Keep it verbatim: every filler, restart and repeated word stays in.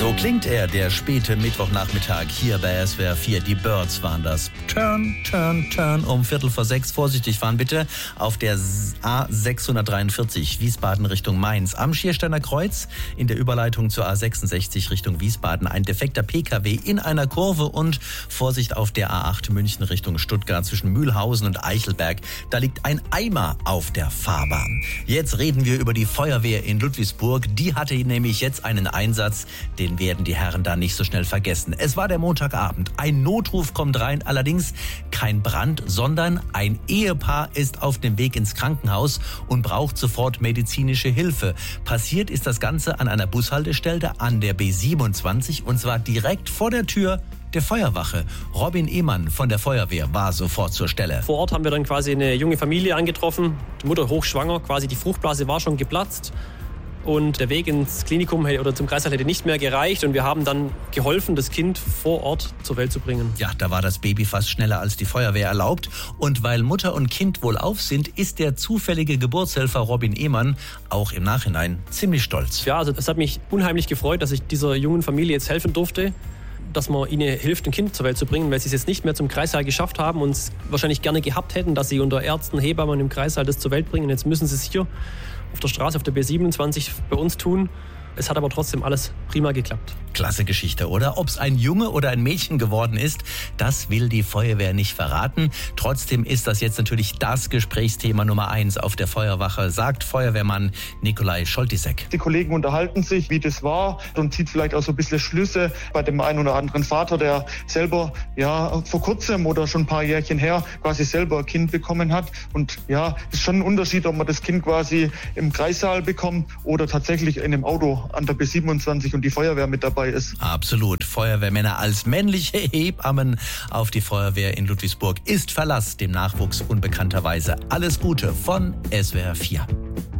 So klingt er, der späte Mittwochnachmittag hier bei S W R vier. Die Birds waren das. Turn, turn, turn um Viertel vor sechs. Vorsichtig fahren bitte auf der A sechshundertdreiundvierzig Wiesbaden Richtung Mainz. Am Schiersteiner Kreuz in der Überleitung zur A sechsundsechzig Richtung Wiesbaden ein defekter P K W in einer Kurve und Vorsicht auf der A acht München Richtung Stuttgart zwischen Mühlhausen und Eichelberg. Da liegt ein Eimer auf der Fahrbahn. Jetzt reden wir über die Feuerwehr in Ludwigsburg. Die hatte nämlich jetzt einen Einsatz, den werden die Herren da nicht so schnell vergessen. Es war der Montagabend. Ein Notruf kommt rein, allerdings kein Brand, sondern ein Ehepaar ist auf dem Weg ins Krankenhaus und braucht sofort medizinische Hilfe. Passiert ist das Ganze an einer Bushaltestelle an der B siebenundzwanzig und zwar direkt vor der Tür der Feuerwache. Robin Ehmann von der Feuerwehr war sofort zur Stelle. Vor Ort haben wir dann quasi eine junge Familie angetroffen. Die Mutter hochschwanger, quasi die Fruchtblase war schon geplatzt. Und der Weg ins Klinikum oder zum Kreißsaal hätte nicht mehr gereicht. Und wir haben dann geholfen, das Kind vor Ort zur Welt zu bringen. Ja, da war das Baby fast schneller als die Feuerwehr erlaubt. Und weil Mutter und Kind wohlauf sind, ist der zufällige Geburtshelfer Robin Ehmann auch im Nachhinein ziemlich stolz. Ja, also es hat mich unheimlich gefreut, dass ich dieser jungen Familie jetzt helfen durfte, dass man ihnen hilft, ein Kind zur Welt zu bringen, weil sie es jetzt nicht mehr zum Kreißsaal geschafft haben und es wahrscheinlich gerne gehabt hätten, dass sie unter Ärzten, Hebammen im Kreißsaal das zur Welt bringen. Jetzt müssen sie es hier auf der Straße, auf der B siebenundzwanzig bei uns tun. Es hat aber trotzdem alles prima geklappt. Klasse Geschichte, oder? Ob es ein Junge oder ein Mädchen geworden ist, das will die Feuerwehr nicht verraten. Trotzdem ist das jetzt natürlich das Gesprächsthema Nummer eins auf der Feuerwache, sagt Feuerwehrmann Nikolai Scholtisek. Die Kollegen unterhalten sich, wie das war und zieht vielleicht auch so ein bisschen Schlüsse bei dem einen oder anderen Vater, der selber ja vor kurzem oder schon ein paar Jährchen her quasi selber ein Kind bekommen hat. Und ja, es ist schon ein Unterschied, ob man das Kind quasi im Kreissaal bekommt oder tatsächlich in einem Auto an der B siebenundzwanzig und die Feuerwehr mit dabei ist. Absolut. Feuerwehrmänner als männliche Hebammen auf die Feuerwehr in Ludwigsburg ist Verlass dem Nachwuchs unbekannterweise. Alles Gute von S W R vier.